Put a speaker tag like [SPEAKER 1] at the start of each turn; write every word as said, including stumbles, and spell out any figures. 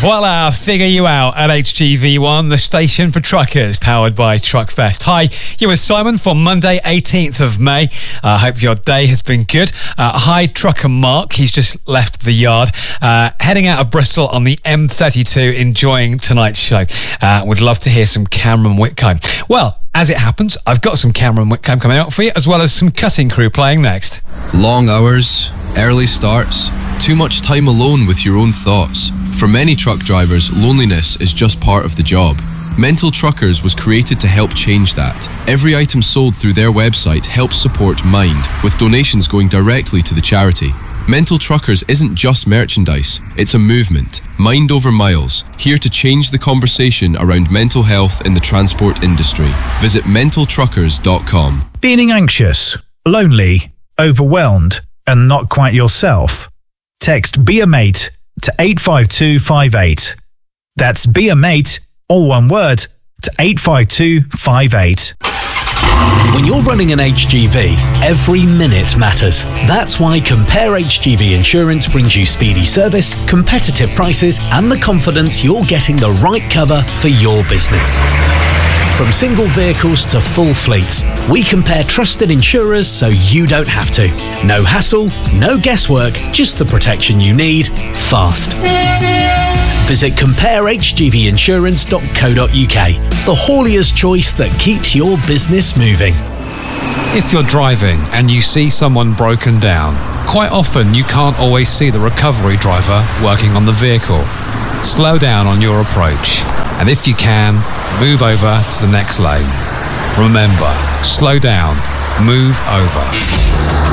[SPEAKER 1] Voila, figure you out at H G V one, the station for truckers, powered by Truckfest. Hi, you are Simon for Monday, eighteenth of May. I uh, hope your day has been good. Uh, hi, trucker Mark. He's just left the yard, uh, heading out of Bristol on the M thirty-two, enjoying tonight's show. Uh, would love to hear some Cameron Whitcomb. Well, as it happens, I've got some Cameron Whitcomb coming out for you, as well as some Cutting Crew playing next.
[SPEAKER 2] Long hours, early starts, too much time alone with your own thoughts. For many truck drivers, loneliness is just part of the job. Mental Truckers was created to help change that. Every item sold through their website helps support Mind, with donations going directly to the charity. Mental Truckers isn't just merchandise, it's a movement. Mind over miles, here to change the conversation around mental health in the transport industry. Visit mental truckers dot com.
[SPEAKER 3] Feeling anxious, lonely, overwhelmed, and not quite yourself? Text Be A Mate to eight five two five eight. That's Be A Mate, all one word, to eight five two five eight.
[SPEAKER 4] When you're running an H G V, every minute matters. That's why Compare H G V Insurance brings you speedy service, competitive prices, and the confidence you're getting the right cover for your business. From single vehicles to full fleets, we compare trusted insurers so you don't have to. No hassle, no guesswork, just the protection you need, fast. Visit compare h g v insurance dot co dot u k, the haulier's choice that keeps your business moving.
[SPEAKER 1] If you're driving and you see someone broken down, quite often you can't always see the recovery driver working on the vehicle. Slow down on your approach, and if you can, move over to the next lane. Remember, slow down, move over.